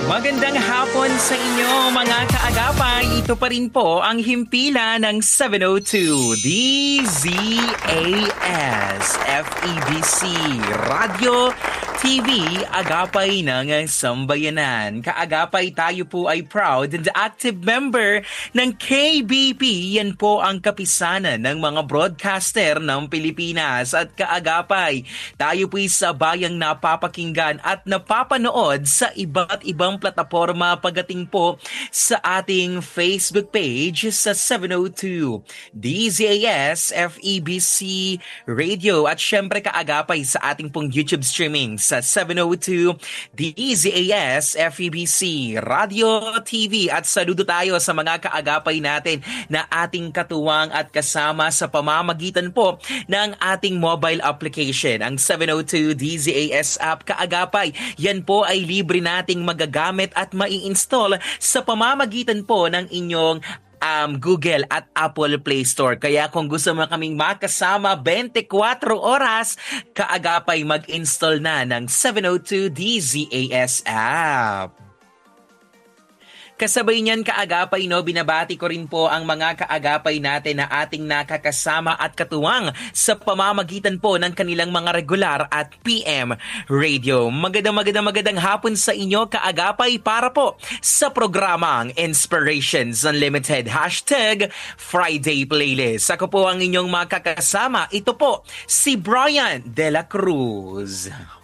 Magandang hapon sa inyo mga kaagapay. Ito pa rin po ang himpilan ng 702 DZAS FEBC Radio TV Agapay ng Sambayanan. Kaagapay, tayo po ay proud and active member ng KBP. Yan po ang kapisanan ng mga broadcaster ng Pilipinas. At kaagapay, tayo po ay sabayang napapakinggan at napapanood sa iba't ibang plataforma pagdating po sa ating Facebook page sa 702 DZAS FEBC Radio. At syempre kaagapay sa ating pong YouTube streaming sa 702 DZAS FEBC Radio TV. At saludo tayo sa mga kaagapay natin na ating katuwang at kasama sa pamamagitan po ng ating mobile application, ang 702 DZAS app. Kaagapay, yan po ay libre nating magagamit at mai-install sa pamamagitan po ng inyong Google at Apple Play Store. Kaya kung gusto mo kaming makasama 24 oras, kaagapay mag-install na ng 702 DZAS app. Kasabay niyan kaagapay, binabati ko rin po ang mga kaagapay natin na ating nakakasama at katuwang sa pamamagitan po ng kanilang mga regular at PM radio. Magandang hapon sa inyo kaagapay para po sa programang Inspirations Unlimited #Friday Playlist. Ako po ang inyong makakasama. Ito po si Brian De La Cruz.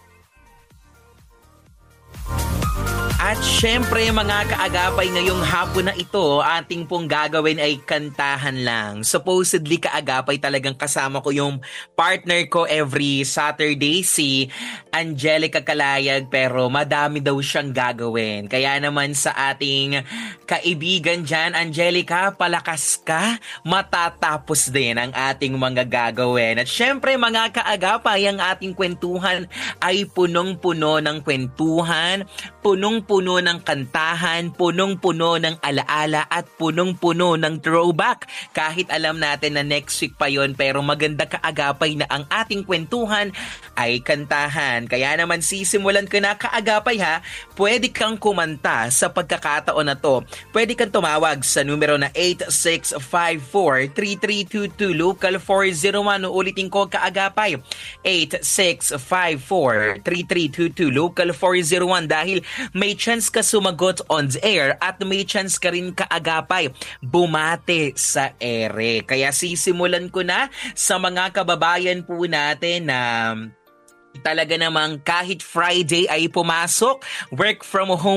At syempre mga kaagapay, ngayong hapon na ito, ating pong gagawin ay kantahan lang. Supposedly kaagapay, talagang kasama ko yung partner ko every Saturday, si Angelica Calayag, pero madami daw siyang gagawin. Kaya naman sa ating kaibigan dyan, Angelica, palakas ka, matatapos din ang ating mga gagawin. At syempre mga kaagapay, ang ating kwentuhan ay punong-puno ng kwentuhan, punong-puno ng kantahan, punong-puno ng alaala at punong-puno ng throwback. Kahit alam natin na next week pa yon, pero maganda kaagapay na ang ating kwentuhan ay kantahan. Kaya naman sisimulan ko na kaagapay ha, pwede kang kumanta sa pagkakataon na to. Pwede kang tumawag sa numero na 8654-3322 local 401. Ulitin ko kaagapay, 8654-3322 local 401 dahil may chance ka sumagot on the air at may chance ka rin kaagapay bumate sa ere. Kaya sisimulan ko na sa mga kababayan po natin na talaga namang kahit Friday ay pumasok, work from home